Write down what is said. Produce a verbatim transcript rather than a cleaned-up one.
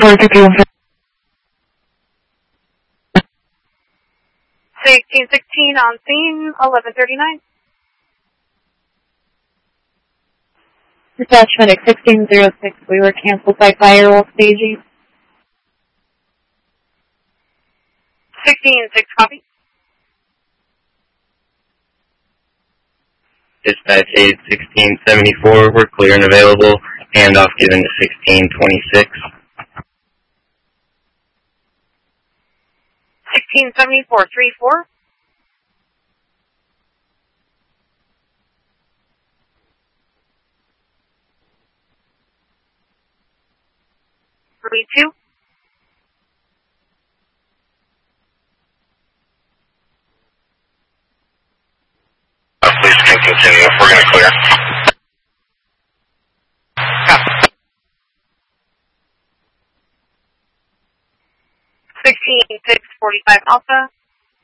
sixteen sixteen on scene, eleven thirty-nine. Detachment at sixteen oh six, we were canceled by firewall staging. sixteen six, copy. Dispatch eight sixteen seventy-four, we're clear and available. Handoff given to sixteen twenty-six. sixteen seventy-four, three four. three two. Uh, please can continue if we're going to clear. sixteen six forty-five Alpha.